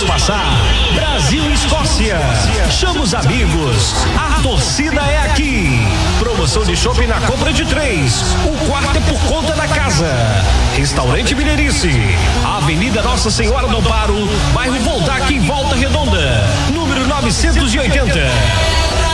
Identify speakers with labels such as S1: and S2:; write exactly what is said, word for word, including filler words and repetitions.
S1: quando passar. Brasil e Escócia. Chama os amigos. A torcida é aqui. Promoção de shopping na compra de três. O quarto é por conta da casa. Restaurante Mineirice. Avenida Nossa Senhora do Amparo, bairro Voltac, em Volta Redonda. Número novecentos e oitenta.